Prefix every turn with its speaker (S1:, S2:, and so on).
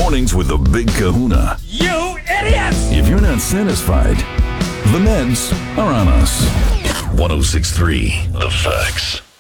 S1: Mornings with the Big Kahuna.
S2: You idiots!
S1: If you're not satisfied, the meds are on us. 106.3 The Facts.